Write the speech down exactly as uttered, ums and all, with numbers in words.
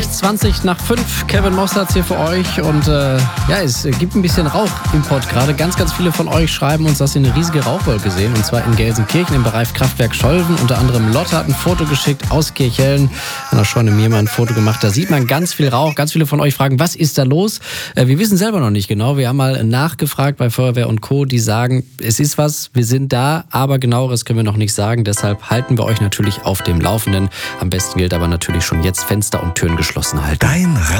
zwanzig nach fünf. Kevin Mossertz hier für euch. Und äh, ja, es gibt ein bisschen Rauch im Pott gerade. Ganz, ganz viele von euch schreiben uns, dass sie eine riesige Rauchwolke sehen. Und zwar in Gelsenkirchen im Bereich Kraftwerk Scholven. Unter anderem Lotte hat ein Foto geschickt aus Kirchhellen. Hat auch schon mir mal ein Foto gemacht. Da sieht man ganz viel Rauch. Ganz viele von euch fragen, was ist da los? Äh, wir wissen selber noch nicht genau. Wir haben mal nachgefragt bei Feuerwehr und Co. Die sagen, es ist was, wir sind da, aber genaueres können wir noch nicht sagen. Deshalb halten wir euch natürlich auf dem Laufenden. Am besten gilt aber natürlich schon jetzt Fenster und Türen geschlossen halten. Dein